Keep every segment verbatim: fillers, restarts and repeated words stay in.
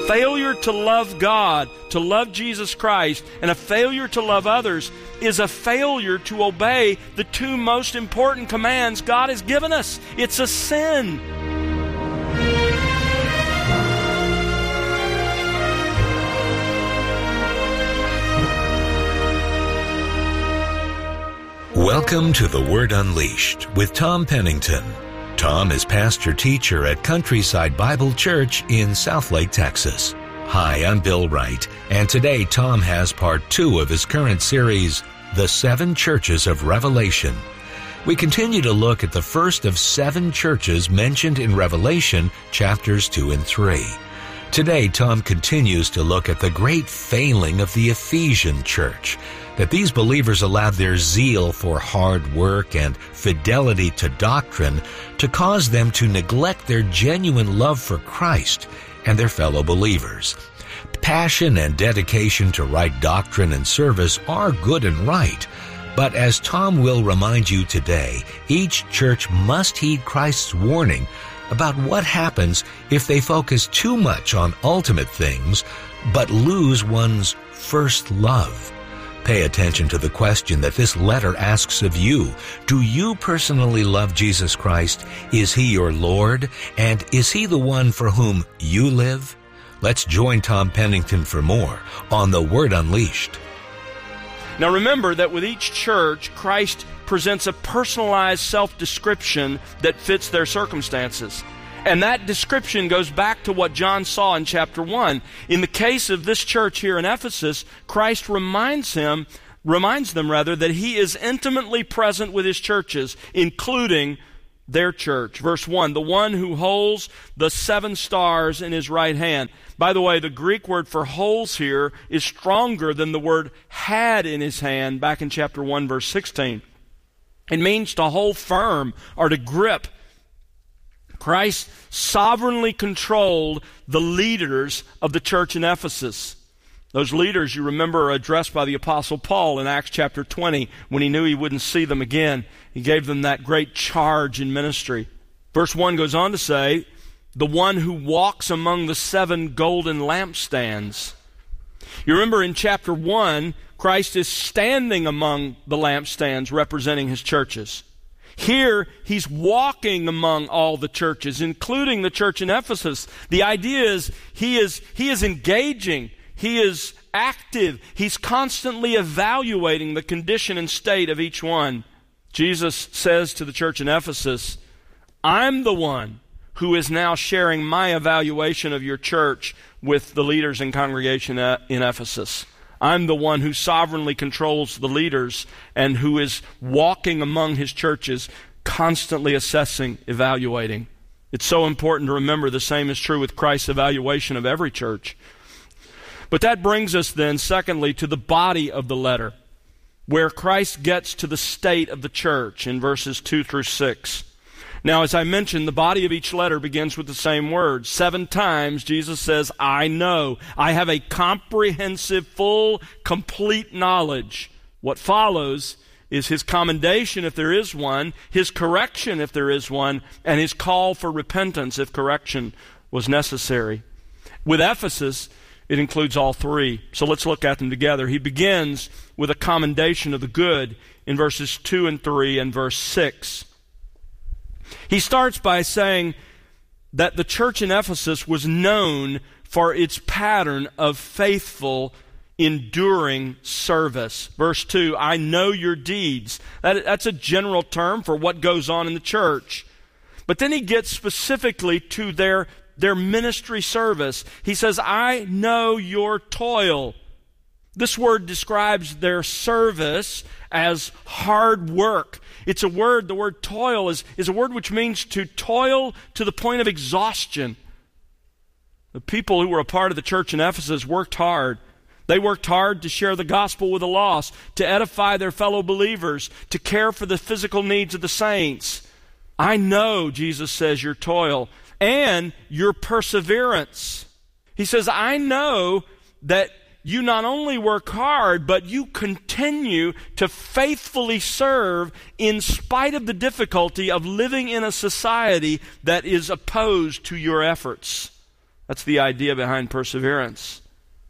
failure to love God, to love Jesus Christ, and a failure to love others is a failure to obey the two most important commands God has given us. It's a sin. Welcome to The Word Unleashed with Tom Pennington. Tom is pastor-teacher at Countryside Bible Church in Southlake, Texas. Hi, I'm Bill Wright, and today Tom has part two of his current series, The Seven Churches of Revelation. We continue to look at the first of seven churches mentioned in Revelation, chapters two and three. Today, Tom continues to look at the great failing of the Ephesian church, that these believers allowed their zeal for hard work and fidelity to doctrine to cause them to neglect their genuine love for Christ and their fellow believers. Passion and dedication to right doctrine and service are good and right, but as Tom will remind you today, each church must heed Christ's warning about what happens if they focus too much on ultimate things but lose one's first love. Pay attention to the question that this letter asks of you. Do you personally love Jesus Christ? Is He your Lord? And is He the one for whom you live? Let's join Tom Pennington for more on The Word Unleashed. Now remember that with each church, Christ presents a personalized self-description that fits their circumstances. And that description goes back to what John saw in chapter one. In the case of this church here in Ephesus, Christ reminds him, reminds them rather, that He is intimately present with His churches, including their church. Verse one, the one who holds the seven stars in His right hand. By the way, the Greek word for holds here is stronger than the word had in His hand back in chapter one, verse sixteen. It means to hold firm or to grip. Christ sovereignly controlled the leaders of the church in Ephesus. Those leaders, you remember, are addressed by the Apostle Paul in Acts chapter twenty when he knew he wouldn't see them again. He gave them that great charge in ministry. Verse one goes on to say, the one who walks among the seven golden lampstands. You remember in chapter one, Christ is standing among the lampstands representing His churches. Here, He's walking among all the churches, including the church in Ephesus. The idea is He is, he is engaging. He is active. He's constantly evaluating the condition and state of each one. Jesus says to the church in Ephesus, I'm the one who is now sharing my evaluation of your church with the leaders and congregation in Ephesus. I'm the one who sovereignly controls the leaders and who is walking among His churches, constantly assessing, evaluating. It's so important to remember the same is true with Christ's evaluation of every church. But that brings us then, secondly, to the body of the letter, where Christ gets to the state of the church in verses two through six. Now, as I mentioned, the body of each letter begins with the same words. Seven times Jesus says, I know. I have a comprehensive, full, complete knowledge. What follows is His commendation, if there is one, His correction, if there is one, and His call for repentance, if correction was necessary. With Ephesus, it includes all three. So let's look at them together. He begins with a commendation of the good in verses two and three and verse six. He starts by saying that the church in Ephesus was known for its pattern of faithful, enduring service. Verse two, I know your deeds. That, that's a general term for what goes on in the church. But then he gets specifically to their, their ministry service. He says, I know your toil. This word describes their service as hard work. It's a word, the word toil is, is a word which means to toil to the point of exhaustion. The people who were a part of the church in Ephesus worked hard. They worked hard to share the gospel with the lost, to edify their fellow believers, to care for the physical needs of the saints. I know, Jesus says, your toil and your perseverance. He says, I know that you not only work hard, but you continue to faithfully serve in spite of the difficulty of living in a society that is opposed to your efforts. That's the idea behind perseverance.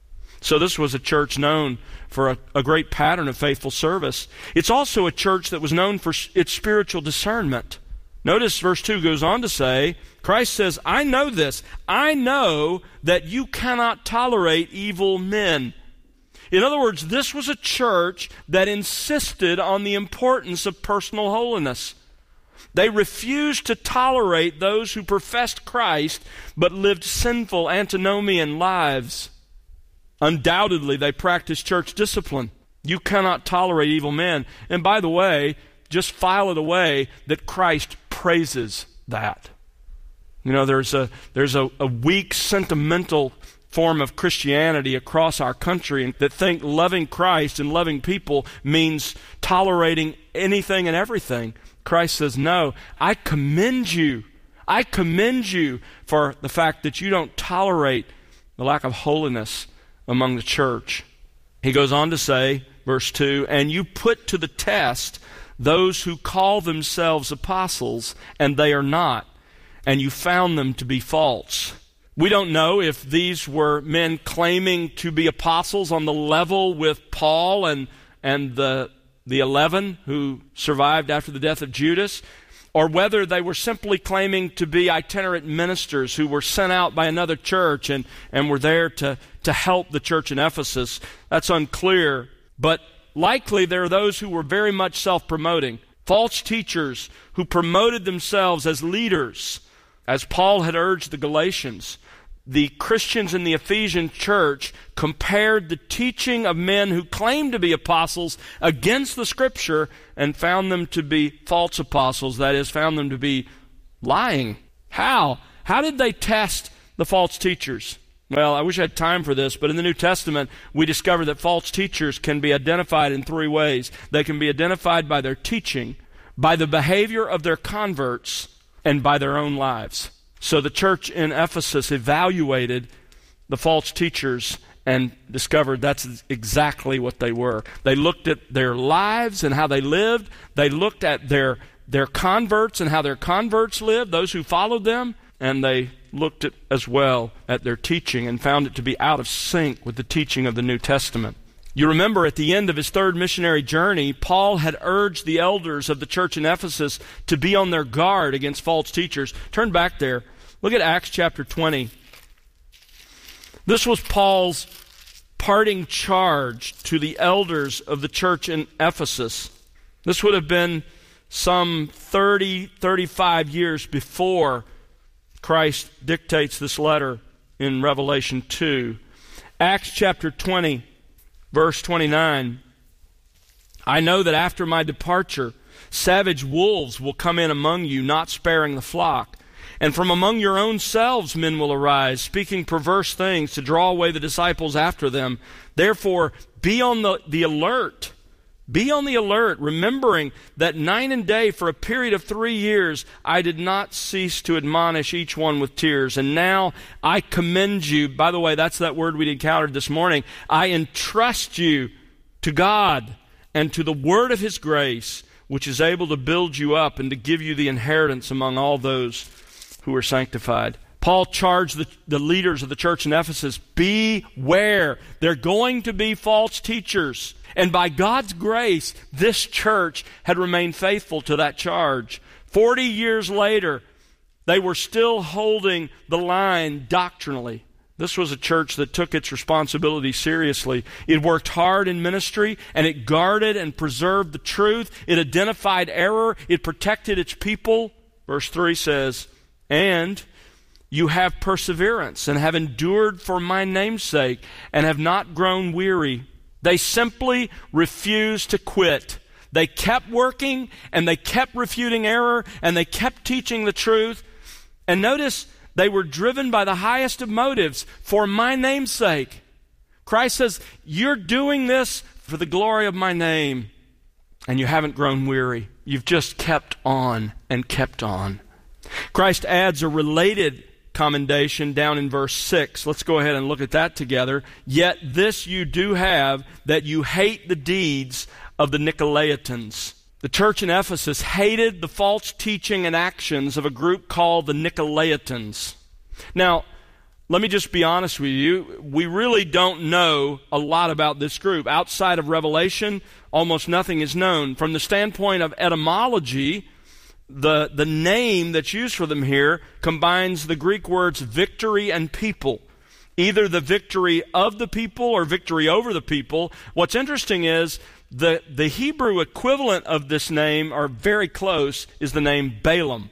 So this was a church known for a, a great pattern of faithful service. It's also a church that was known for its spiritual discernment. Notice verse two goes on to say, Christ says, I know this. I know that you cannot tolerate evil men. In other words, this was a church that insisted on the importance of personal holiness. They refused to tolerate those who professed Christ but lived sinful, antinomian lives. Undoubtedly, they practiced church discipline. You cannot tolerate evil men. And by the way, just file it away that Christ praises that. You know, there's a there's a, a weak, sentimental form of Christianity across our country that think loving Christ and loving people means tolerating anything and everything. Christ says, no, I commend you. I commend you for the fact that you don't tolerate the lack of holiness among the church. He goes on to say, verse two, and you put to the test those who call themselves apostles, and they are not, and you found them to be false. We don't know if these were men claiming to be apostles on the level with Paul and, and the, the eleven who survived after the death of Judas, or whether they were simply claiming to be itinerant ministers who were sent out by another church and, and were there to, to help the church in Ephesus. That's unclear, but likely there are those who were very much self-promoting, false teachers who promoted themselves as leaders. As Paul had urged the Galatians, the Christians in the Ephesian church compared the teaching of men who claimed to be apostles against the Scripture and found them to be false apostles, that is, found them to be lying. How? How did they test the false teachers? Well, I wish I had time for this, but in the New Testament, we discover that false teachers can be identified in three ways. They can be identified by their teaching, by the behavior of their converts, and by their own lives. So the church in Ephesus evaluated the false teachers and discovered that's exactly what they were. They looked at their lives and how they lived. They looked at their, their converts and how their converts lived, those who followed them, and they looked at, as well at their teaching and found it to be out of sync with the teaching of the New Testament. You remember at the end of his third missionary journey, Paul had urged the elders of the church in Ephesus to be on their guard against false teachers. Turn back there. Look at Acts chapter twenty. This was Paul's parting charge to the elders of the church in Ephesus. This would have been some thirty, thirty-five years before Christ dictates this letter in Revelation two. Acts chapter twenty. Verse twenty-nine, I know that after my departure, savage wolves will come in among you, not sparing the flock. And from among your own selves men will arise, speaking perverse things to draw away the disciples after them. Therefore, be on the, the alert. Be on the alert, remembering that night and day for a period of three years I did not cease to admonish each one with tears. And now I commend you. By the way, that's that word we encountered this morning. I entrust you to God and to the word of His grace, which is able to build you up and to give you the inheritance among all those who are sanctified. Paul charged the, the leaders of the church in Ephesus, beware. They're going to be false teachers. And by God's grace, this church had remained faithful to that charge. Forty years later, they were still holding the line doctrinally. This was a church that took its responsibility seriously. It worked hard in ministry, and it guarded and preserved the truth. It identified error. It protected its people. Verse three says, and you have perseverance and have endured for my name's sake and have not grown weary. They simply refused to quit. They kept working, and they kept refuting error, and they kept teaching the truth. And notice, they were driven by the highest of motives, for my name's sake. Christ says, you're doing this for the glory of my name, and you haven't grown weary. You've just kept on and kept on. Christ adds a related commendation down in verse six. Let's go ahead and look at that together. Yet this you do have, that you hate the deeds of the Nicolaitans. The church in Ephesus hated the false teaching and actions of a group called the Nicolaitans. Now, let me just be honest with you. We really don't know a lot about this group. Outside of Revelation, almost nothing is known. From the standpoint of etymology, the, the name that's used for them here combines the Greek words victory and people. Either the victory of the people or victory over the people. What's interesting is the, the Hebrew equivalent of this name, or very close, is the name Balaam.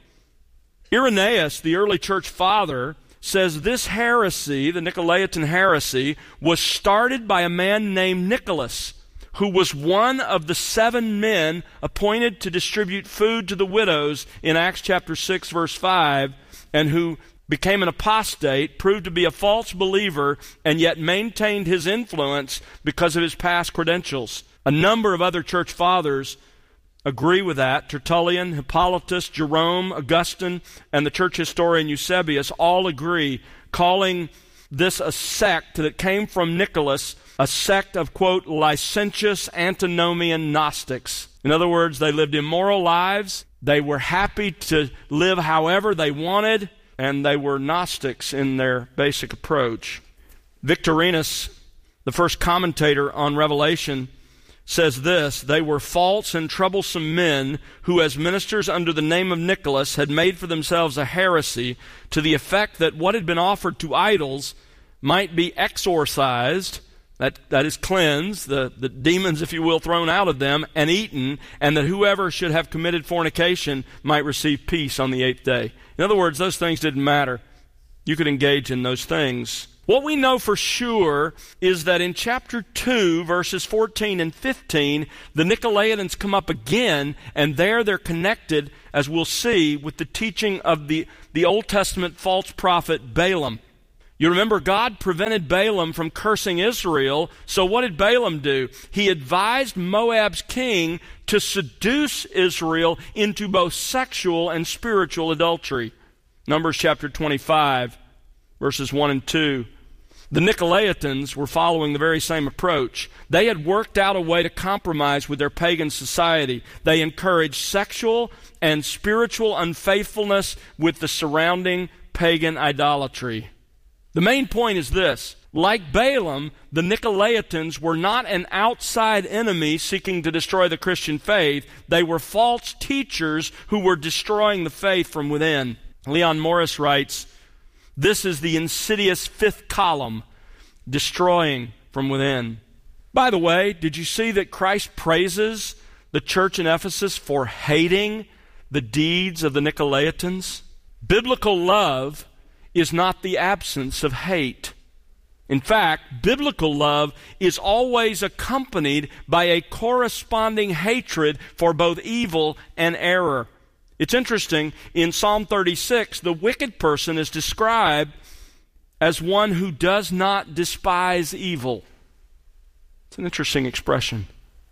Irenaeus, the early church father, says this heresy, the Nicolaitan heresy, was started by a man named Nicholas, who was one of the seven men appointed to distribute food to the widows in Acts chapter six, verse five, and who became an apostate, proved to be a false believer, and yet maintained his influence because of his past credentials. A number of other church fathers agree with that. Tertullian, Hippolytus, Jerome, Augustine, and the church historian Eusebius all agree, calling this a sect that came from Nicholas, a sect of, quote, licentious antinomian Gnostics. In other words, they lived immoral lives, they were happy to live however they wanted, and they were Gnostics in their basic approach. Victorinus, the first commentator on Revelation, says this: they were false and troublesome men who, as ministers under the name of Nicholas, had made for themselves a heresy to the effect that what had been offered to idols might be exorcised, that, that is cleansed, the, the demons, if you will, thrown out of them, and eaten, and that whoever should have committed fornication might receive peace on the eighth day. In other words, those things didn't matter. You could engage in those things. What we know for sure is that in chapter two, verses fourteen and fifteen, the Nicolaitans come up again, and there they're connected, as we'll see, with the teaching of the, the Old Testament false prophet Balaam. You remember God prevented Balaam from cursing Israel, so what did Balaam do? He advised Moab's king to seduce Israel into both sexual and spiritual adultery. Numbers chapter twenty-five, verses one and two. The Nicolaitans were following the very same approach. They had worked out a way to compromise with their pagan society. They encouraged sexual and spiritual unfaithfulness with the surrounding pagan idolatry. The main point is this: like Balaam, the Nicolaitans were not an outside enemy seeking to destroy the Christian faith. They were false teachers who were destroying the faith from within. Leon Morris writes, this is the insidious fifth column, destroying from within. By the way, did you see that Christ praises the church in Ephesus for hating the deeds of the Nicolaitans? Biblical love is not the absence of hate. In fact, biblical love is always accompanied by a corresponding hatred for both evil and error. It's interesting, in Psalm thirty-six, the wicked person is described as one who does not despise evil. It's an interesting expression.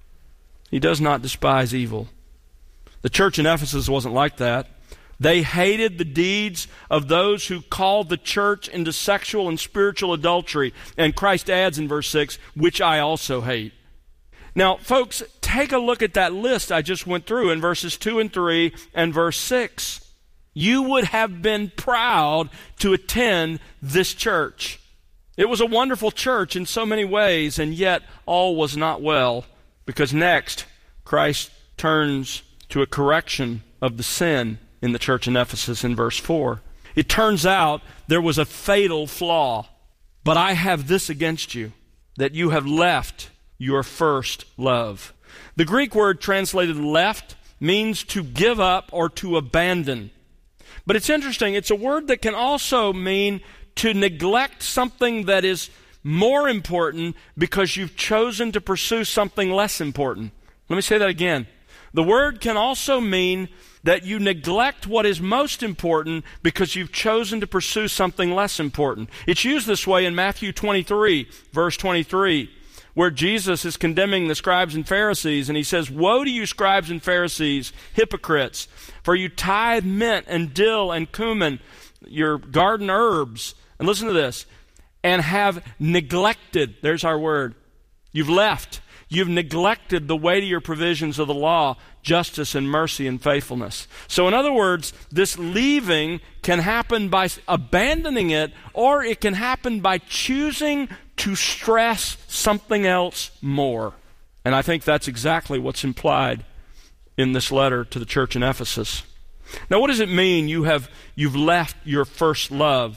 He does not despise evil. The church in Ephesus wasn't like that. They hated the deeds of those who called the church into sexual and spiritual adultery. And Christ adds in verse six, which I also hate. Now, folks, take a look at that list I just went through in verses two and three and verse six. You would have been proud to attend this church. It was a wonderful church in so many ways, and yet all was not well, because next, Christ turns to a correction of the sin in the church in Ephesus in verse four. It turns out there was a fatal flaw. But I have this against you, that you have left your first love. The Greek word translated left means to give up or to abandon. But it's interesting, it's a word that can also mean to neglect something that is more important because you've chosen to pursue something less important. Let me say that again. The word can also mean that you neglect what is most important because you've chosen to pursue something less important. It's used this way in Matthew twenty-three, verse twenty-three, where Jesus is condemning the scribes and Pharisees, and he says, woe to you scribes and Pharisees, hypocrites, for you tithe mint and dill and cumin, your garden herbs, and listen to this, and have neglected, there's our word, you've left, You've neglected the weightier provisions of the law, justice and mercy and faithfulness. So in other words, this leaving can happen by abandoning it, or it can happen by choosing to stress something else more. And I think that's exactly what's implied in this letter to the church in Ephesus. Now, what does it mean you have, you've left your first love?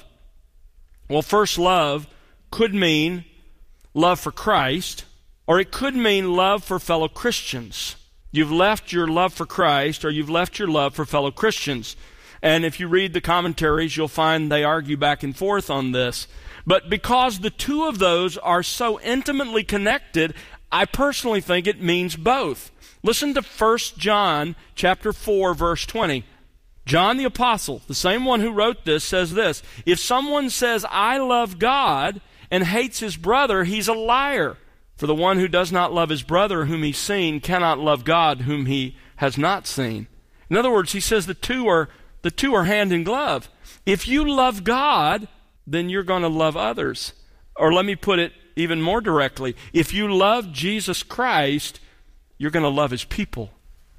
Well, first love could mean love for Christ, or it could mean love for fellow Christians. You've left your love for Christ, or you've left your love for fellow Christians. And if you read the commentaries, you'll find they argue back and forth on this. But because the two of those are so intimately connected, I personally think it means both. Listen to First John chapter four, verse twenty. John the Apostle, the same one who wrote this, says this: if someone says, I love God, and hates his brother, he's a liar. For the one who does not love his brother whom he's seen cannot love God whom he has not seen. In other words, he says the two are the two are hand in glove. If you love God, then you're going to love others. Or let me put it even more directly. If you love Jesus Christ, you're going to love his people.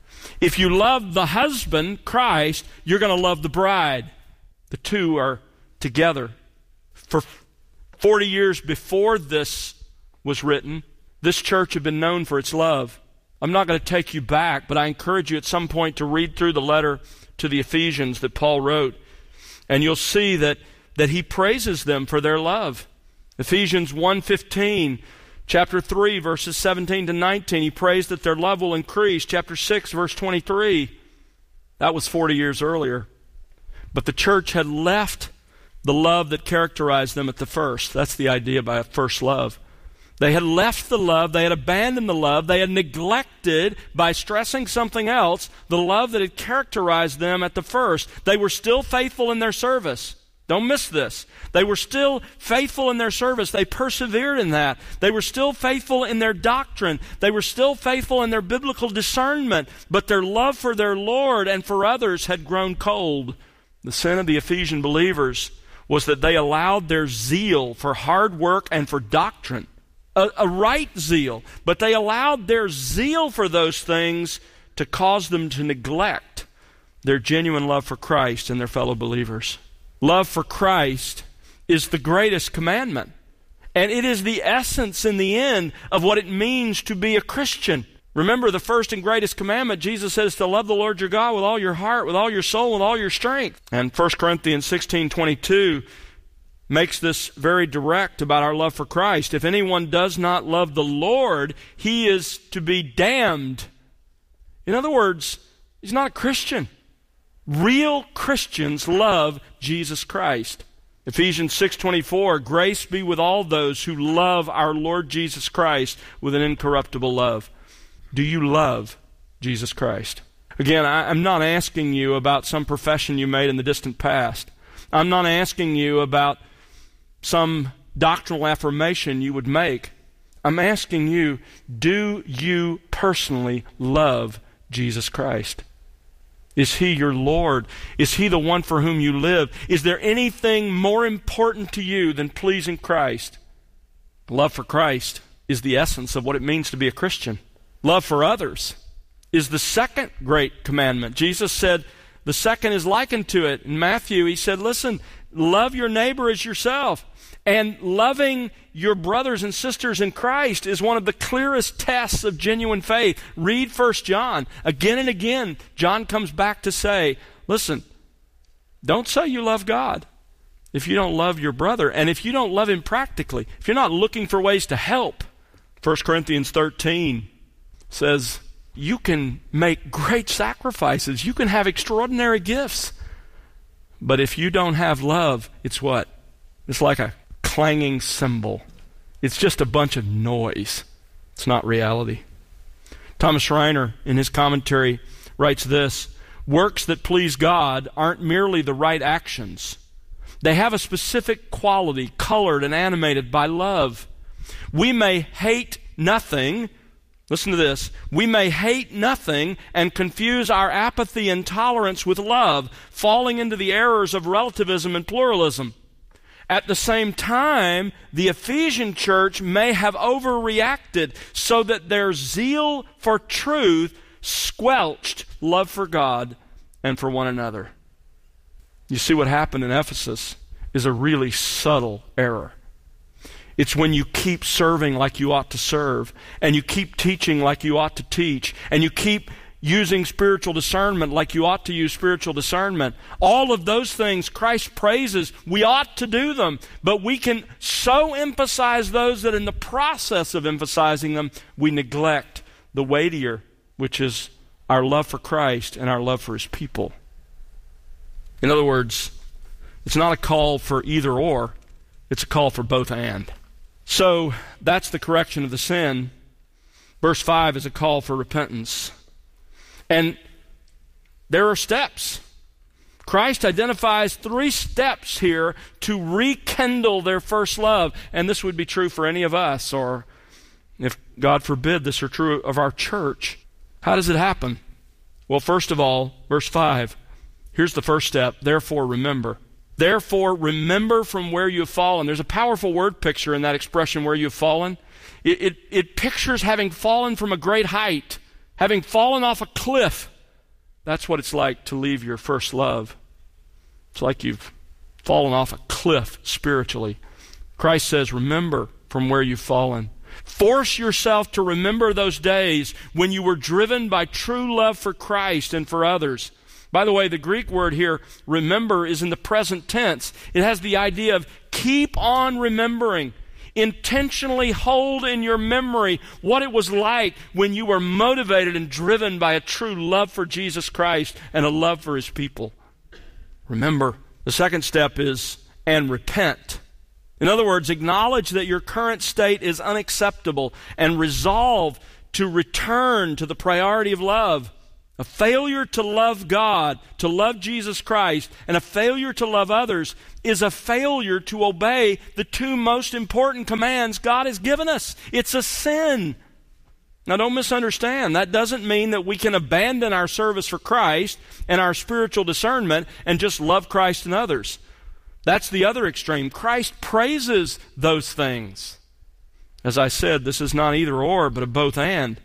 If you love the husband, Christ, you're going to love the bride. The two are together. For forty years before this was written, this church had been known for its love. I'm not going to take you back, but I encourage you at some point to read through the letter to the Ephesians that Paul wrote, and you'll see that, that he praises them for their love. Ephesians one fifteen, chapter three, verses seventeen to nineteen, he prays that their love will increase. Chapter six, verse twenty-three, that was forty years earlier. But the church had left the love that characterized them at the first. That's the idea by a first love. They had left the love, they had abandoned the love, they had neglected, by stressing something else, the love that had characterized them at the first. They were still faithful in their service. Don't miss this. They were still faithful in their service. They persevered in that. They were still faithful in their doctrine. They were still faithful in their biblical discernment. But their love for their Lord and for others had grown cold. The sin of the Ephesian believers was that they allowed their zeal for hard work and for doctrine, a, a right zeal, but they allowed their zeal for those things to cause them to neglect their genuine love for Christ and their fellow believers. Love for Christ is the greatest commandment, and it is the essence in the end of what it means to be a Christian. Remember, the first and greatest commandment, Jesus says, to love the Lord your God with all your heart, with all your soul, with all your strength. And First Corinthians sixteen twenty-two makes this very direct about our love for Christ. If anyone does not love the Lord, he is to be damned. In other words, he's not a Christian. Real Christians love Jesus Christ. Ephesians six twenty-four, grace be with all those who love our Lord Jesus Christ with an incorruptible love. Do you love Jesus Christ? Again, I, I'm not asking you about some profession you made in the distant past. I'm not asking you about some doctrinal affirmation you would make. I'm asking you, do you personally love Jesus Christ? Is he your Lord? Is he the one for whom you live? Is there anything more important to you than pleasing Christ? Love for Christ is the essence of what it means to be a Christian. Love for others is the second great commandment. Jesus said the second is likened to it. In Matthew, he said, listen, love your neighbor as yourself. And loving your brothers and sisters in Christ is one of the clearest tests of genuine faith. Read First John. Again and again, John comes back to say, listen, don't say you love God if you don't love your brother, and if you don't love him practically, if you're not looking for ways to help. First Corinthians thirteen says, you can make great sacrifices. You can have extraordinary gifts. But if you don't have love, it's what? It's like a clanging cymbal. It's just a bunch of noise. It's not reality. Thomas Schreiner, in his commentary, writes this: works that please God aren't merely the right actions. They have a specific quality, colored and animated by love. We may hate nothing. Listen to this. We may hate nothing and confuse our apathy and tolerance with love, falling into the errors of relativism and pluralism. At the same time, the Ephesian church may have overreacted so that their zeal for truth squelched love for God and for one another. You see, what happened in Ephesus is a really subtle error. It's when you keep serving like you ought to serve, and you keep teaching like you ought to teach, and you keep using spiritual discernment like you ought to use spiritual discernment. All of those things Christ praises, we ought to do them, but we can so emphasize those that in the process of emphasizing them, we neglect the weightier, which is our love for Christ and our love for His people. In other words, it's not a call for either or, it's a call for both and. So that's the correction of the sin. Verse five is a call for repentance. And there are steps. Christ identifies three steps here to rekindle their first love. And this would be true for any of us, or if God forbid this are true of our church. How does it happen? Well, first of all, verse five, here's the first step. Therefore, remember. Therefore, remember from where you have fallen. There's a powerful word picture in that expression, where you have fallen. It, it, it pictures having fallen from a great height, having fallen off a cliff. That's what it's like to leave your first love. It's like you've fallen off a cliff spiritually. Christ says, remember from where you've fallen. Force yourself to remember those days when you were driven by true love for Christ and for others. By the way, the Greek word here, remember, is in the present tense. It has the idea of keep on remembering. Intentionally hold in your memory what it was like when you were motivated and driven by a true love for Jesus Christ and a love for His people. Remember. The second step is, and repent. In other words, acknowledge that your current state is unacceptable and resolve to return to the priority of love. A failure to love God, to love Jesus Christ, and a failure to love others is a failure to obey the two most important commands God has given us. It's a sin. Now, don't misunderstand. That doesn't mean that we can abandon our service for Christ and our spiritual discernment and just love Christ and others. That's the other extreme. Christ praises those things. As I said, this is not either or, but a both and.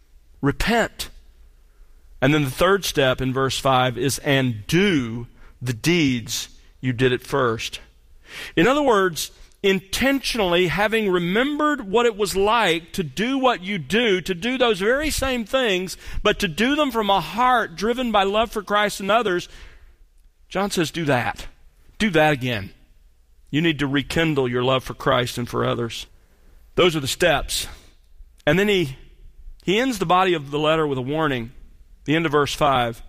Repent. And then the third step in verse five is, and do the deeds you did at first. In other words, intentionally having remembered what it was like to do what you do, to do those very same things, but to do them from a heart driven by love for Christ and others, John says, do that. Do that again. You need to rekindle your love for Christ and for others. Those are the steps. And then he, he ends the body of the letter with a warning. The end of verse five,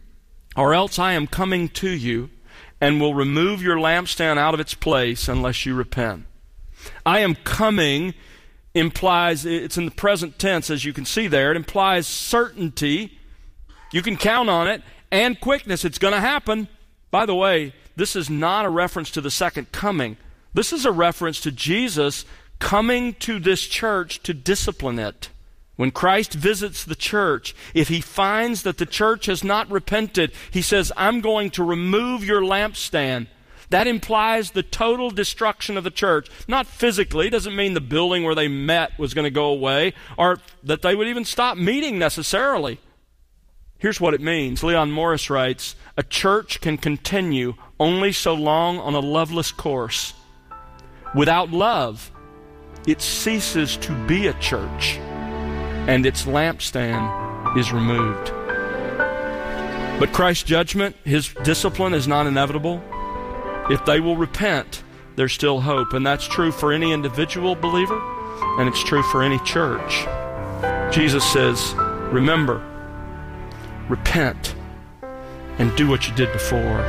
or else I am coming to you and will remove your lampstand out of its place unless you repent. I am coming implies, it's in the present tense as you can see there, it implies certainty. You can count on it, and quickness. It's going to happen. By the way, this is not a reference to the second coming. This is a reference to Jesus coming to this church to discipline it. When Christ visits the church, if He finds that the church has not repented, He says, I'm going to remove your lampstand. That implies the total destruction of the church. Not physically. It doesn't mean the building where they met was going to go away, or that they would even stop meeting necessarily. Here's what it means. Leon Morris writes, a church can continue only so long on a loveless course. Without love, it ceases to be a church, and its lampstand is removed. But Christ's judgment, His discipline is not inevitable. If they will repent, there's still hope. And that's true for any individual believer, and it's true for any church. Jesus says, remember, repent, and do what you did before.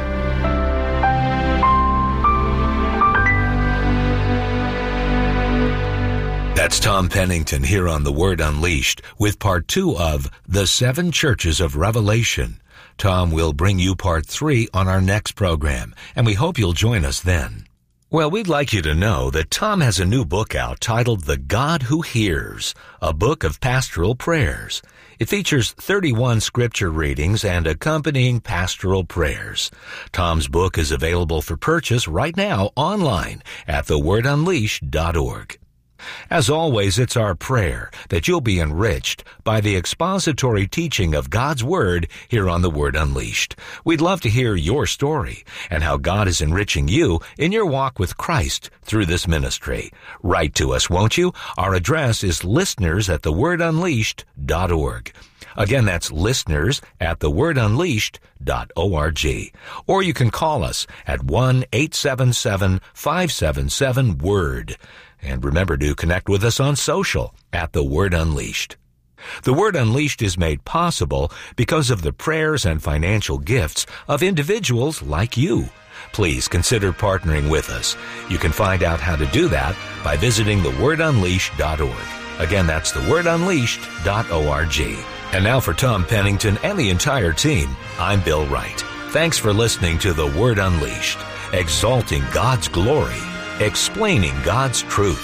That's Tom Pennington here on The Word Unleashed with part two of The Seven Churches of Revelation. Tom will bring you part three on our next program, and we hope you'll join us then. Well, we'd like you to know that Tom has a new book out titled The God Who Hears, a book of pastoral prayers. It features thirty-one scripture readings and accompanying pastoral prayers. Tom's book is available for purchase right now online at the word unleashed dot org. As always, it's our prayer that you'll be enriched by the expository teaching of God's Word here on The Word Unleashed. We'd love to hear your story and how God is enriching you in your walk with Christ through this ministry. Write to us, won't you? Our address is listeners at the word unleashed dot org. Again, that's listeners at the word unleashed dot org. Or you can call us at one eight seven seven, five seven seven, WORD. And remember to connect with us on social at The Word Unleashed. The Word Unleashed is made possible because of the prayers and financial gifts of individuals like you. Please consider partnering with us. You can find out how to do that by visiting the word unleashed dot org. Again, that's the word unleashed dot org. And now for Tom Pennington and the entire team, I'm Bill Wright. Thanks for listening to The Word Unleashed, exalting God's glory, explaining God's truth.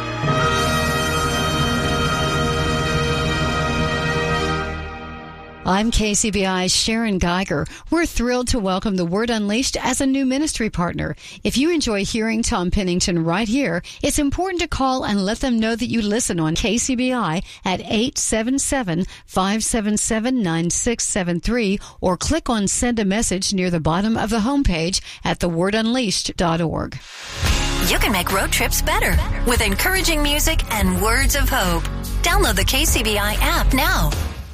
I'm K C B I's Sharon Geiger. We're thrilled to welcome The Word Unleashed as a new ministry partner. If you enjoy hearing Tom Pennington right here, it's important to call and let them know that you listen on K C B I at eight seven seven, five seven seven, nine six seven three or click on Send a Message near the bottom of the homepage at the word unleashed dot org. You can make road trips better with encouraging music and words of hope. Download the K C B I app now.